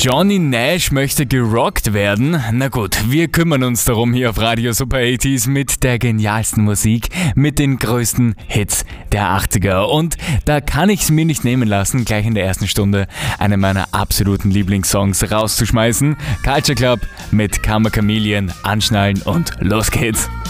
Johnny Nash möchte gerockt werden? Na gut, wir kümmern uns darum hier auf Radio Super 80s mit der genialsten Musik, mit den größten Hits der 80er. Und da kann ich es mir nicht nehmen lassen, gleich in der ersten Stunde einen meiner absoluten Lieblingssongs rauszuschmeißen. Culture Club mit Karma Chameleon, anschnallen und los geht's.